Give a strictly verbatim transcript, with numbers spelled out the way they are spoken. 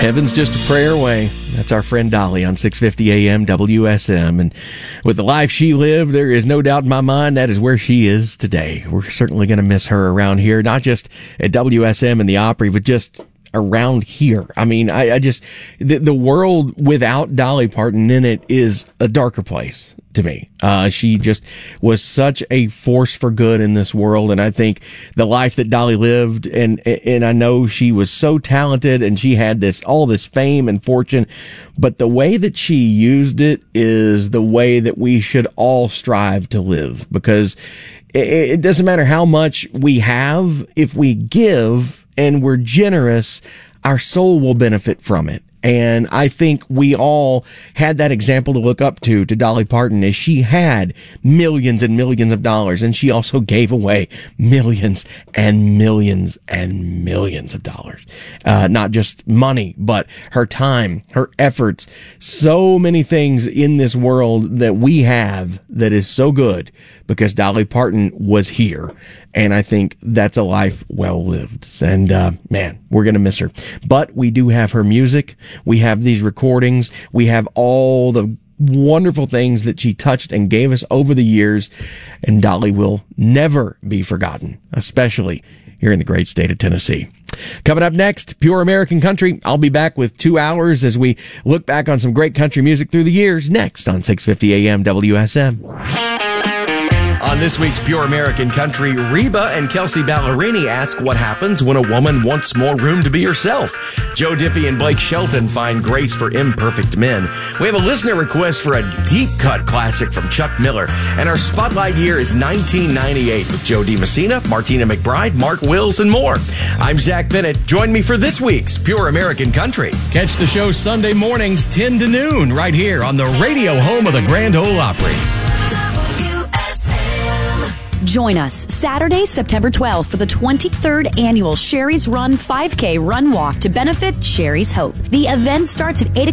Heaven's just a prayer away. That's our friend Dolly on six fifty A M W S M. And with the life she lived, there is no doubt in my mind that is where she is today. We're certainly going to miss her around here, not just at W S M and the Opry, but just around here. I mean, I, I just, the, the world without Dolly Parton in it is a darker place to me. Uh, she just was such a force for good in this world. And I think the life that Dolly lived, and, and I know she was so talented and she had this, all this fame and fortune, but the way that she used it is the way that we should all strive to live, because it, it doesn't matter how much we have. If we give and we're generous, our soul will benefit from it. And I think we all had that example to look up to, to Dolly Parton, as she had millions and millions of dollars, and she also gave away millions and millions and millions of dollars. Uh, not just money, but her time, her efforts, so many things in this world that we have that is so good because Dolly Parton was here. And I think that's a life well lived. And, uh, man, we're going to miss her. But we do have her music. We have these recordings. We have all the wonderful things that she touched and gave us over the years. And Dolly will never be forgotten, especially here in the great state of Tennessee. Coming up next, Pure American Country. I'll be back with two hours as we look back on some great country music through the years, next on six fifty A M W S M. On this week's Pure American Country, Reba and Kelsey Ballerini ask what happens when a woman wants more room to be herself. Joe Diffie and Blake Shelton find grace for imperfect men. We have a listener request for a deep cut classic from Chuck Miller. And our spotlight year is nineteen ninety-eight with Joe DiMessina, Martina McBride, Mark Wills, and more. I'm Zach Bennett. Join me for this week's Pure American Country. Catch the show Sunday mornings, ten to noon, right here on the radio home of the Grand Ole Opry. Join us Saturday, September twelfth for the twenty-third annual Sherry's Run five K Run Walk to benefit Sherry's Hope. The event starts at eight